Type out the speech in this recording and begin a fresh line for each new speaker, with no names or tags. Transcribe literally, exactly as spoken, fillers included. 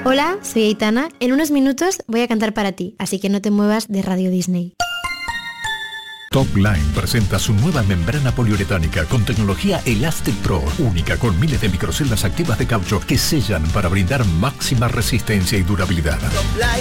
Hola, soy Aitana. En unos minutos voy a cantar para ti, así que no te muevas de Radio Disney.
Topline presenta su nueva membrana poliuretánica con tecnología Elastic Pro, única con miles de microceldas activas de caucho que sellan para brindar máxima resistencia y durabilidad.